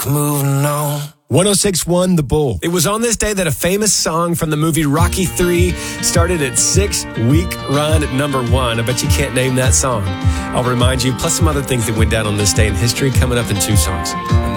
Moving on. 106.1 The Bull. It was on this day that a famous song from the movie Rocky III started its 6-week run at number 1. I bet you can't name that song. I'll remind you, plus some other things that went down on this day in history coming up in 2 songs.